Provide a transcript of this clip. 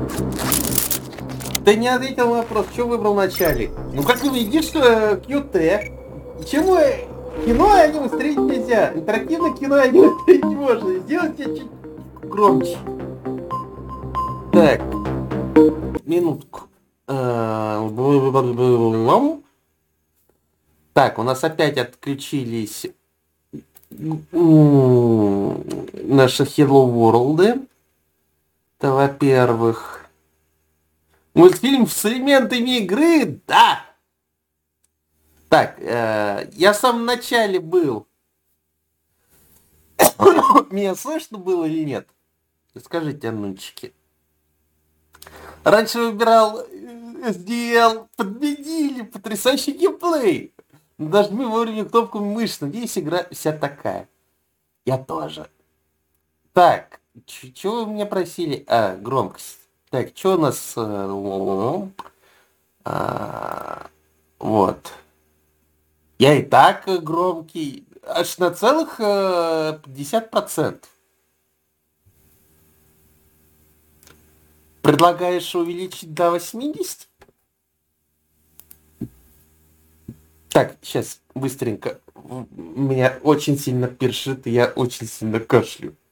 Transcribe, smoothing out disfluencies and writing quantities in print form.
Ты не ответил на вопрос, что выбрал в начале. Ну как ты видишь, QT. Почему кино и аниме встретить нельзя? Интерактивное кино и аниме встретить можно. Сделайте чуть громче. Так, минутку. Так, у нас опять отключились наши Hello World. Это во-первых. Мультфильм с элементами игры, да. Так, я в самом начале был. Меня слышно было или нет? Скажите, анунчики. Раньше выбирал SDL, подменили, потрясающий геймплей. Нажми вовремя кнопку мыши, надеюсь, игра вся такая. Я тоже. Так, чего вы меня просили? Громкость. Так, что у нас? Вот. Я и так громкий. Аж на целых 50%. Предлагаешь увеличить до 80? Так, сейчас быстренько. Меня очень сильно першит, и я очень сильно кашлю.